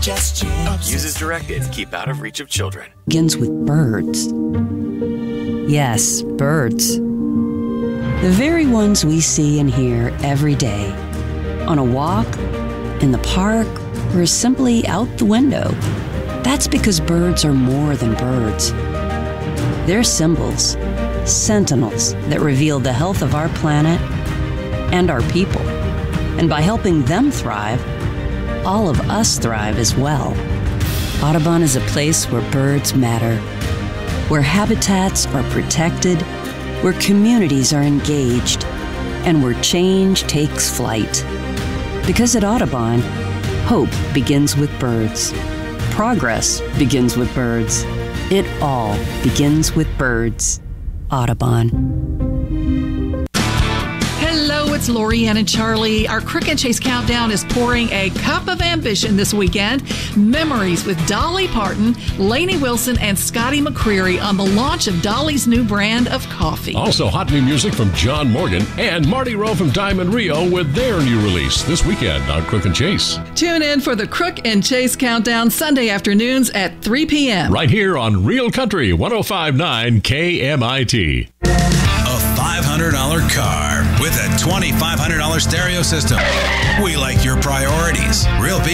suggestions. Use as directed. Keep out of reach of children. Begins with birds. Yes, birds. The very ones we see and hear every day. On a walk, in the park, or simply out the window. That's because birds are more than birds. They're symbols, sentinels that reveal the health of our planet and our people. And by helping them thrive, all of us thrive as well. Audubon is a place where birds matter, where habitats are protected, where communities are engaged, and where change takes flight. Because at Audubon, hope begins with birds. Progress begins with birds. It all begins with birds. Audubon. Hello, it's Lorianne and Charlie. Our Crook and Chase Countdown is pouring a cup of ambition this weekend. Memories with Dolly Parton, Lainey Wilson, and Scotty McCreery on the launch of Dolly's new brand of coffee. Also, hot new music from John Morgan and Marty Rowe from Diamond Rio with their new release this weekend on Crook and Chase. Tune in for the Crook and Chase Countdown Sunday afternoons at 3 p.m. Right here on Real Country 105.9 KMIT. A $500 car with a $2,500 stereo system. We like your priorities. Real people.